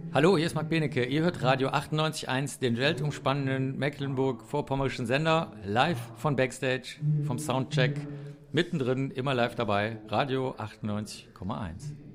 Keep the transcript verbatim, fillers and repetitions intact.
Hallo, hier ist Marc Benecke. Ihr hört Radio achtundneunzig Komma eins, den weltumspannenden Mecklenburg-Vorpommerischen Sender, live von Backstage, vom Soundcheck, mittendrin, immer live dabei, Radio achtundneunzig Komma eins.